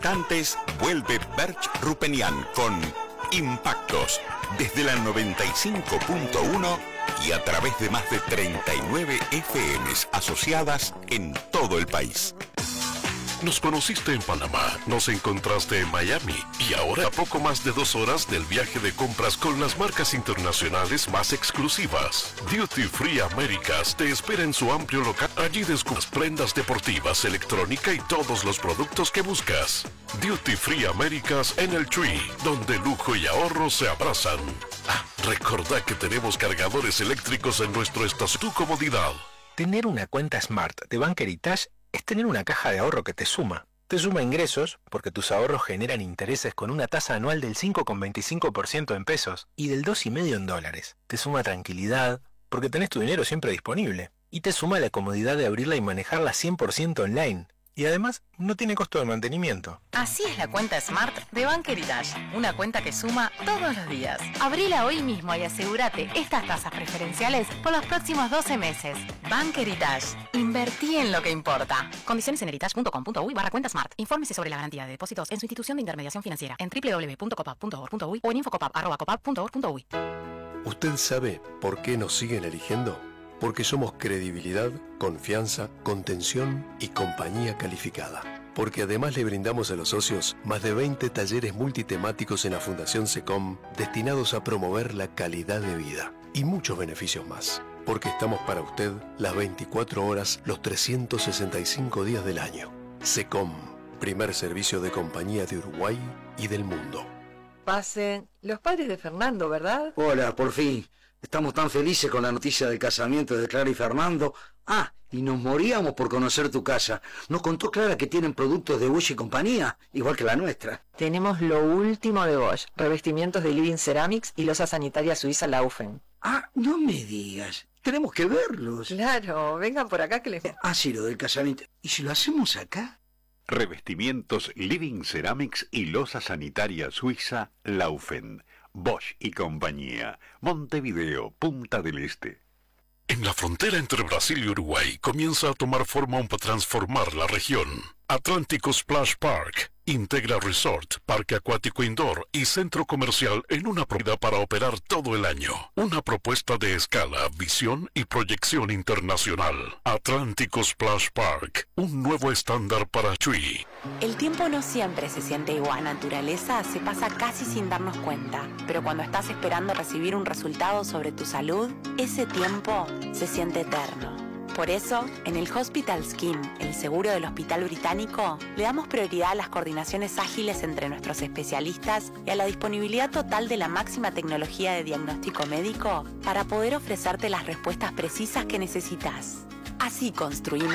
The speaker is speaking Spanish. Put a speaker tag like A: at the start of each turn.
A: Antes vuelve Berch Rupenian con Impactos desde la 95.1 y a través de más de 39 FMs asociadas en todo el país.
B: Nos conociste en Panamá, nos encontraste en Miami y ahora a poco más de 2 horas del viaje de compras con las marcas internacionales más exclusivas. Duty Free Américas te espera en su amplio local. Allí descubres prendas deportivas, electrónica y todos los productos que buscas. Duty Free Américas en el Tree, donde lujo y ahorro se abrazan. Recordá que tenemos cargadores eléctricos en nuestro estación. Tu comodidad.
C: Tener una cuenta Smart de Bank Heritage es tener una caja de ahorro que te suma. Te suma ingresos, porque tus ahorros generan intereses con una tasa anual del 5,25% en pesos y del 2,5% en dólares. Te suma tranquilidad, porque tenés tu dinero siempre disponible. Y te suma la comodidad de abrirla y manejarla 100% online. Y además, no tiene costo de mantenimiento.
D: Así es la cuenta Smart de Bank Heritage. Una cuenta que suma todos los días. Abrila hoy mismo y asegúrate estas tasas preferenciales por los próximos 12 meses. Bank Heritage. Invertí en lo que importa. Condiciones en heritage.com.uy/cuenta Smart. Infórmese sobre la garantía de depósitos en su institución de intermediación financiera en www.copap.org.uy o en infocopap@copap.org.uy.
E: ¿Usted sabe por qué nos siguen eligiendo? Porque somos credibilidad, confianza, contención y compañía calificada. Porque además le brindamos a los socios más de 20 talleres multitemáticos en la Fundación SECOM destinados a promover la calidad de vida y muchos beneficios más. Porque estamos para usted las 24 horas, los 365 días del año. SECOM, primer servicio de compañía de Uruguay y del mundo.
F: Pasen. Los padres de Fernando, ¿verdad?
G: Hola, por fin. Estamos tan felices con la noticia del casamiento de Clara y Fernando. Y nos moríamos por conocer tu casa. Nos contó Clara que tienen productos de Bosch y compañía, igual que la nuestra.
F: Tenemos lo último de Bosch, revestimientos de Living Ceramics y losa sanitaria suiza Laufen.
G: No me digas. Tenemos que verlos.
F: Claro, vengan por acá que les...
G: Sí, lo del casamiento. ¿Y si lo hacemos acá?
H: Revestimientos Living Ceramics y losa sanitaria suiza Laufen. Bosch y compañía. Montevideo, Punta del Este.
B: En la frontera entre Brasil y Uruguay comienza a tomar forma para transformar la región. Atlántico Splash Park integra resort, parque acuático indoor y centro comercial en una propiedad para operar todo el año. Una propuesta de escala, visión y proyección internacional. Atlántico Splash Park, un nuevo estándar para Chui.
D: El tiempo no siempre se siente igual. Naturaleza se pasa casi sin darnos cuenta. Pero cuando estás esperando recibir un resultado sobre tu salud, ese tiempo se siente eterno. Por eso, en el Hospital Skin, el seguro del Hospital Británico, le damos prioridad a las coordinaciones ágiles entre nuestros especialistas y a la disponibilidad total de la máxima tecnología de diagnóstico médico para poder ofrecerte las respuestas precisas que necesitas. Así construimos